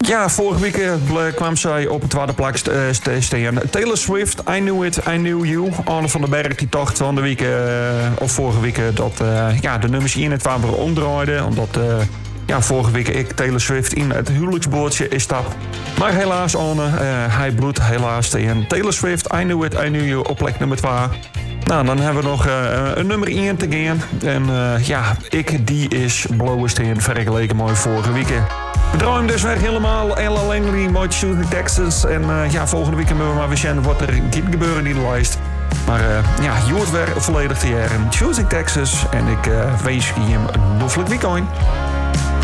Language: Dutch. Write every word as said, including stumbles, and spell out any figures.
Ja, vorige week uh, kwam zij op het tweede plek uh, staan. Taylor Swift, I Knew It, I Knew You. Arne van den Berg die dacht van de week, uh, of vorige week, dat uh, ja, de nummers in het waren omdraaiden. Omdat uh, ja, vorige week ik Taylor Swift in het huwelijksboordje is stap. Maar helaas, Arne, uh, hij bloedt helaas tegen Taylor Swift, I Knew It, I Knew You op plek nummer twee. Nou, dan hebben we nog uh, een nummer één te gaan. En uh, ja, ik die is blauwest in vergeleken mooi vorige week. We draaien dus weer helemaal Ella Langley, Mooi Shooting Texas. En uh, ja, volgende week moeten we maar weer zien wat er gaat gebeuren in de lijst. Maar uh, ja, je wordt weer volledig te jaren. Choosing Texas. En ik uh, wens je hem een noffelijk weekend.